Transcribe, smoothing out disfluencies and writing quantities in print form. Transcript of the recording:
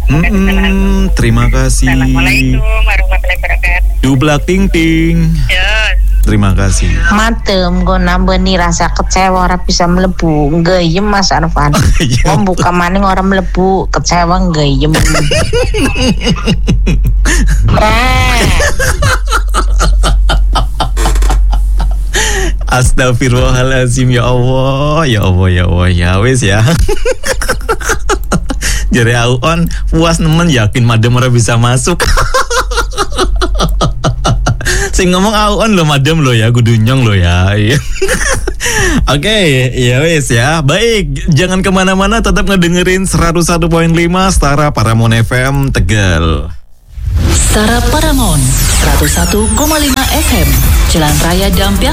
Terima kasih. Assalamualaikum warahmatullahi wabarakatuh. Dublak ting ting. Yes. Terima kasih. Matem gue nambeni rasa kecewa orang bisa melebu gayem Mas Arfan. Membuka maning orang melebu kecewa gayem. Astagfirullahaladzim, ya Allah, ya Allah, ya Allah, ya wes ya. Jare Auon puas nemen yakin madem ora bisa masuk. Sing ngomong Auon lo madem lo ya, kudu nyong lo ya. Oke, ya wes ya. Baik, jangan kemana-mana, tetap ngedengerin 101.5 Setara Paramount FM Tegal. Setara Paramount 101,5 FM Jalan Raya Dampyak,